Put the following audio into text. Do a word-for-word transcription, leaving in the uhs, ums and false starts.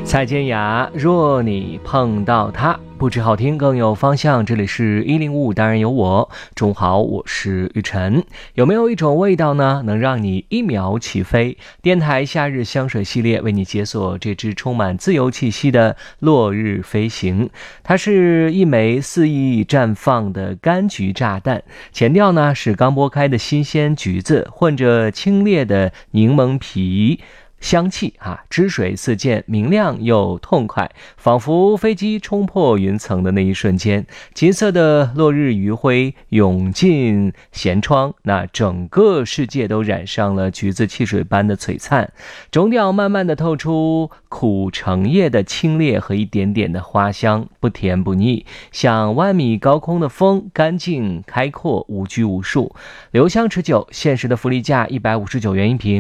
蔡健雅，若你碰到它，不止好听更有方向。这里是一零五五，当然有我。中午好，我是雨晨。有没有一种味道呢，能让你一秒起飞？电台夏日香水系列为你解锁这支充满自由气息的落日飞行。它是一枚肆意绽放的柑橘炸弹，前调呢是刚剥开的新鲜橘子，混着清冽的柠檬皮香气啊，汁水四溅，明亮又痛快，仿佛飞机冲破云层的那一瞬间，金色的落日余晖涌进舷窗，那整个世界都染上了橘子汽水般的璀璨。中调慢慢的透出苦橙叶的清冽和一点点的花香，不甜不腻，像万米高空的风，干净开阔，无拘无束，留香持久。限时的福利价一百五十九元一瓶。